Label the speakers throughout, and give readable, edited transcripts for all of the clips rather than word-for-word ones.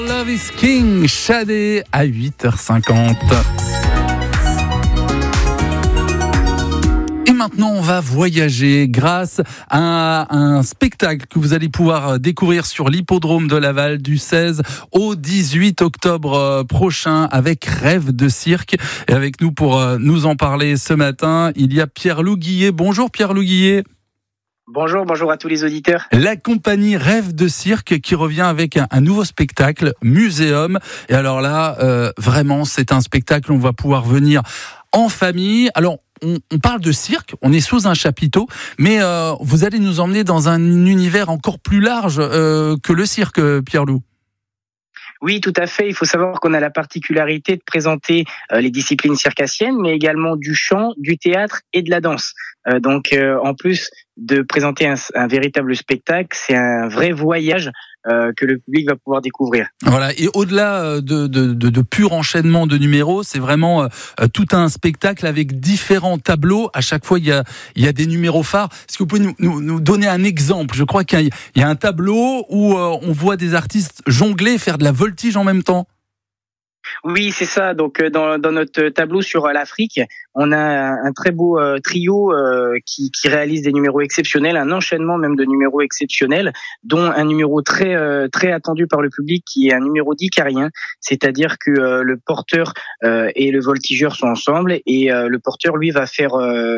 Speaker 1: Love is King, Shadé à 8h50. Et maintenant, on va voyager grâce à un spectacle que vous allez pouvoir découvrir sur l'hippodrome de Laval du 16 au 18 octobre prochain avec Rêve de cirque. Et avec nous pour nous en parler ce matin, il y a Pierre-Loup Guillet. Bonjour Pierre-Loup Guillet.
Speaker 2: Bonjour à tous les auditeurs.
Speaker 1: La compagnie Rêve de cirque qui revient avec un nouveau spectacle, Muséum. Et alors là, vraiment, c'est un spectacle où on va pouvoir venir en famille. Alors, on parle de cirque, on est sous un chapiteau, mais vous allez nous emmener dans un univers encore plus large que le cirque, Pierre-Loup.
Speaker 2: Oui, tout à fait. Il faut savoir qu'on a la particularité de présenter les disciplines circassiennes, mais également du chant, du théâtre et de la danse. Donc, en plus de présenter un véritable spectacle, c'est un vrai voyage que le public va pouvoir découvrir. Voilà.
Speaker 1: Et au-delà de pur enchaînement de numéros, c'est vraiment tout un spectacle avec différents tableaux. À chaque fois, il y a des numéros phares. Est-ce que vous pouvez nous donner un exemple ? Je crois qu'il y a un tableau où on voit des artistes jongler, faire de la voltige en même temps.
Speaker 2: Oui, c'est ça. Donc, dans notre tableau sur l'Afrique, on a un très beau trio qui réalise des numéros exceptionnels, un enchaînement même de numéros exceptionnels, dont un numéro très attendu par le public qui est un numéro d'icarien, c'est-à-dire que le porteur et le voltigeur sont ensemble et le porteur lui va faire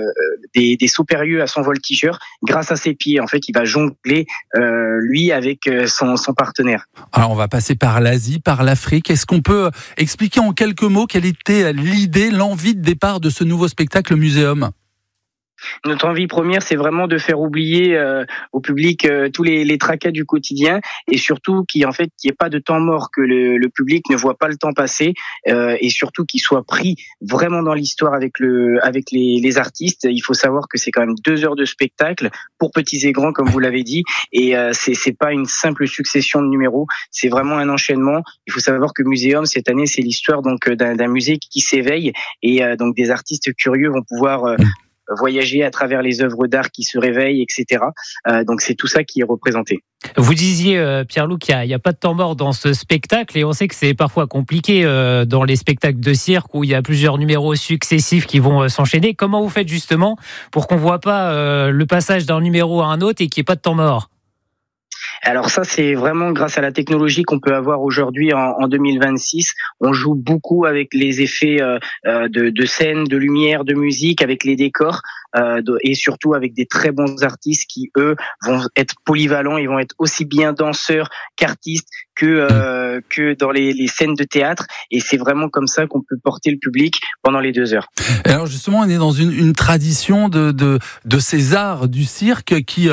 Speaker 2: des sauts périlleux à son voltigeur grâce à ses pieds. En fait, il va jongler lui avec son partenaire.
Speaker 1: Alors, on va passer par l'Asie, par l'Afrique. Est-ce qu'on peut expliquer en quelques mots quelle était l'idée, l'envie de départ de ce nouveau spectacle Muséum ?
Speaker 2: Notre envie première, c'est vraiment de faire oublier au public tous les tracas du quotidien et surtout qu'il n'y ait pas de temps mort, que le public ne voit pas le temps passer et surtout qu'il soit pris vraiment dans l'histoire avec les artistes. Il faut savoir que c'est quand même 2 heures de spectacle pour petits et grands, comme vous l'avez dit, et c'est pas une simple succession de numéros, c'est vraiment un enchaînement. Il faut savoir que Muséum, cette année, c'est l'histoire donc d'un musée qui s'éveille et donc des artistes curieux vont pouvoir voyager à travers les œuvres d'art qui se réveillent, etc. Donc c'est tout ça qui est représenté.
Speaker 3: Vous disiez, Pierre-Loup, qu'il n'y a pas de temps mort dans ce spectacle et on sait que c'est parfois compliqué dans les spectacles de cirque où il y a plusieurs numéros successifs qui vont s'enchaîner. Comment vous faites justement pour qu'on ne voit pas le passage d'un numéro à un autre et qu'il n'y ait pas de temps mort ?
Speaker 2: Alors ça, c'est vraiment grâce à la technologie qu'on peut avoir aujourd'hui en 2026. On joue beaucoup avec les effets de scène, de lumière, de musique, avec les décors et surtout avec des très bons artistes qui, eux, vont être polyvalents. Ils vont être aussi bien danseurs qu'artistes que dans les scènes de théâtre. Et c'est vraiment comme ça qu'on peut porter le public pendant les 2 heures.
Speaker 1: Alors justement, on est dans une tradition de ces arts du cirque qui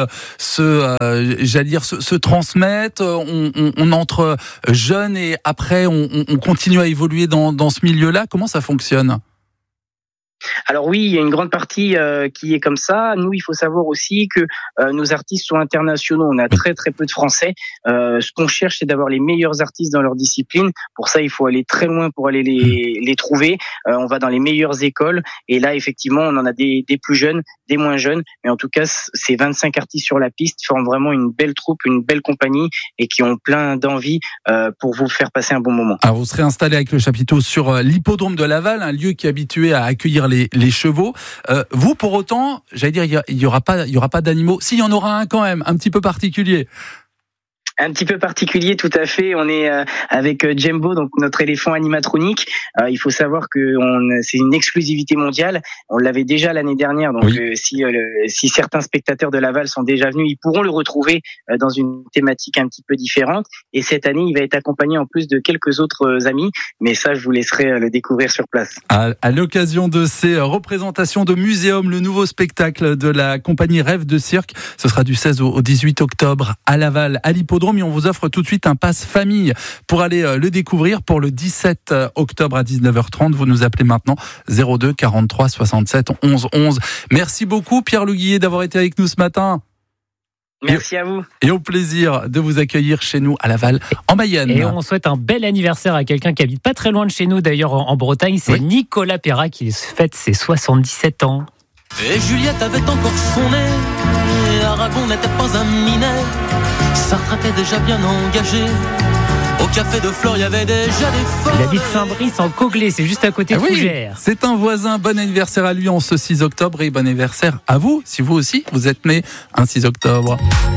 Speaker 1: se transmettent. On entre jeunes et après on continue à évoluer dans ce milieu-là. Comment ça fonctionne ?
Speaker 2: Alors oui, il y a une grande partie qui est comme ça. Nous, il faut savoir aussi que nos artistes sont internationaux. On a très peu de Français. Ce qu'on cherche, c'est d'avoir les meilleurs artistes dans leur discipline. Pour ça, il faut aller très loin pour aller les trouver. On va dans les meilleures écoles. Et là, effectivement, on en a des plus jeunes, des moins jeunes. Mais en tout cas, ces 25 artistes sur la piste forment vraiment une belle troupe, une belle compagnie et qui ont plein d'envie pour vous faire passer un bon moment.
Speaker 1: Alors, vous serez installé avec le chapiteau sur l'hippodrome de Laval, un lieu qui est habitué à accueillir les chevaux. Vous, pour autant, j'allais dire, il y aura pas d'animaux. Si, il y en aura un quand même, un petit peu particulier.
Speaker 2: Un petit peu particulier, tout à fait. On est avec Jumbo, donc notre éléphant animatronique. Il faut savoir que c'est une exclusivité mondiale. On l'avait déjà l'année dernière, donc oui. Si certains spectateurs de Laval sont déjà venus, ils pourront le retrouver dans une thématique un petit peu différente. Et cette année, il va être accompagné en plus de quelques autres amis. Mais ça, je vous laisserai le découvrir sur place.
Speaker 1: À l'occasion de ces représentations de Muséum, le nouveau spectacle de la compagnie Rêve de cirque, ce sera du 16 au 18 octobre à Laval, à l'hippodrome. Et on vous offre tout de suite un pass famille pour aller le découvrir pour le 17 octobre à 19h30. Vous nous appelez maintenant 02 43 67 11 11. Merci beaucoup Pierre-Loup Guillet d'avoir été avec nous ce matin.
Speaker 2: Merci à vous.
Speaker 1: Et au plaisir de vous accueillir chez nous à Laval, en Mayenne.
Speaker 3: Et on souhaite un bel anniversaire à quelqu'un qui habite pas très loin de chez nous, d'ailleurs en Bretagne. C'est Nicolas Perra qui fête ses 77 ans.
Speaker 4: Et Juliette avait encore son nez, Aragon n'était pas un minet, Sartre était déjà bien engagé, Au café de Flore, il y avait déjà des folles.
Speaker 3: Il habite Saint-Brice en Coglé, c'est juste à côté de Fougères.
Speaker 1: C'est un voisin. Bon anniversaire à lui en ce 6 octobre et bon anniversaire à vous, si vous aussi vous êtes né un 6 octobre.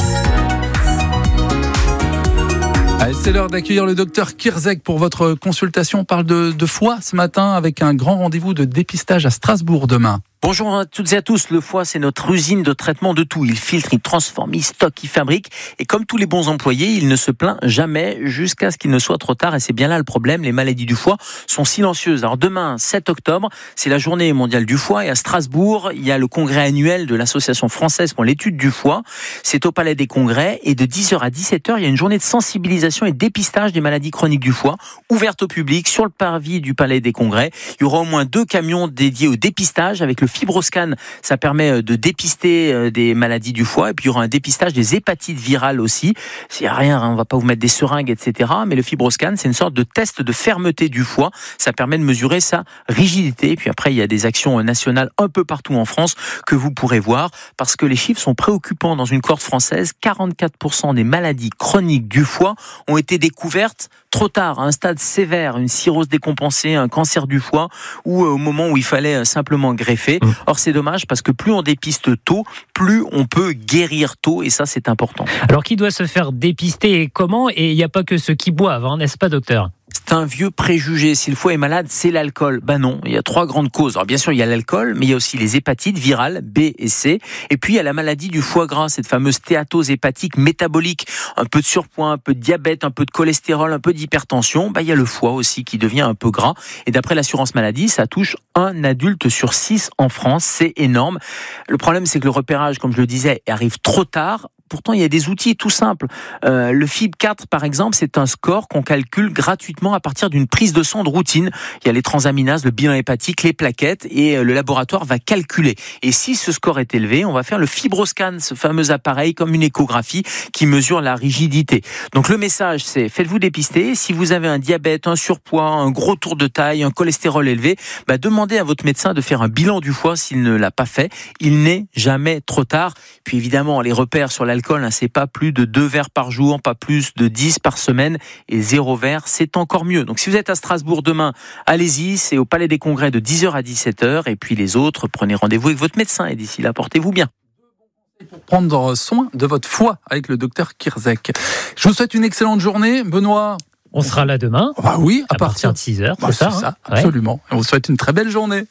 Speaker 1: Allez, c'est l'heure d'accueillir le docteur Kirzek pour votre consultation. On parle de foie ce matin avec un grand rendez-vous de dépistage à Strasbourg demain.
Speaker 5: Bonjour à toutes et à tous. Le foie, c'est notre usine de traitement de tout. Il filtre, il transforme, il stocke, il fabrique. Et comme tous les bons employés, il ne se plaint jamais jusqu'à ce qu'il ne soit trop tard. Et c'est bien là le problème. Les maladies du foie sont silencieuses. Alors demain, 7 octobre, c'est la journée mondiale du foie. Et à Strasbourg, il y a le congrès annuel de l'Association française pour l'étude du foie. C'est au Palais des Congrès. Et de 10h à 17h, il y a une journée de sensibilisation et dépistage des maladies chroniques du foie, ouverte au public sur le parvis du Palais des Congrès. Il y aura au moins 2 camions dédiés au dépistage avec le FibroScan, ça permet de dépister des maladies du foie. Et puis il y aura un dépistage des hépatites virales aussi. S'il n'y a rien, on va pas vous mettre des seringues, etc. Mais le FibroScan, c'est une sorte de test de fermeté du foie. Ça permet de mesurer sa rigidité. Et puis après, il y a des actions nationales un peu partout en France que vous pourrez voir parce que les chiffres sont préoccupants dans une cohorte française. 44% des maladies chroniques du foie ont été découvertes trop tard, à un stade sévère, une cirrhose décompensée, un cancer du foie ou au moment où il fallait simplement greffer. Or, c'est dommage parce que plus on dépiste tôt, plus on peut guérir tôt et ça, c'est important.
Speaker 3: Alors, qui doit se faire dépister et comment ? Et il n'y a pas que ceux qui boivent, hein, n'est-ce pas, docteur ?
Speaker 5: C'est un vieux préjugé. Si le foie est malade, c'est l'alcool. Ben non, il y a 3 grandes causes. Alors bien sûr, il y a l'alcool, mais il y a aussi les hépatites virales, B et C. Et puis il y a la maladie du foie gras, cette fameuse stéatose hépatique métabolique. Un peu de surpoids, un peu de diabète, un peu de cholestérol, un peu d'hypertension. Ben, il y a le foie aussi qui devient un peu gras. Et d'après l'assurance maladie, ça touche 1 adulte sur 6 en France. C'est énorme. Le problème, c'est que le repérage, comme je le disais, arrive trop tard. Pourtant, il y a des outils tout simples. Le FIB4, par exemple, c'est un score qu'on calcule gratuitement à partir d'une prise de sang de routine. Il y a les transaminases, le bilan hépatique, les plaquettes, et le laboratoire va calculer. Et si ce score est élevé, on va faire le FibroScan, ce fameux appareil comme une échographie qui mesure la rigidité. Donc le message, c'est faites-vous dépister. Si vous avez un diabète, un surpoids, un gros tour de taille, un cholestérol élevé, demandez à votre médecin de faire un bilan du foie s'il ne l'a pas fait. Il n'est jamais trop tard. Puis évidemment, les repères sur l'alcool, c'est pas plus de 2 verres par jour, pas plus de 10 par semaine, et 0 verre, c'est encore mieux. Donc si vous êtes à Strasbourg demain, allez-y, c'est au Palais des Congrès de 10h à 17h, et puis les autres, prenez rendez-vous avec votre médecin, et d'ici là, portez-vous bien.
Speaker 1: Pour prendre soin de votre foie avec le docteur Kirzek. Je vous souhaite une excellente journée, Benoît.
Speaker 3: On sera là demain.
Speaker 1: Bah oui,
Speaker 3: à partir de 6h,
Speaker 1: c'est ça, absolument. Ouais. On vous souhaite une très belle journée.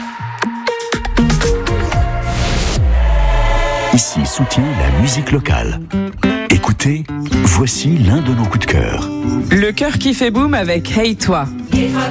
Speaker 6: Ici soutient la musique locale. Écoutez, voici l'un de nos coups de cœur.
Speaker 7: Le cœur qui fait boum avec Hey Toi.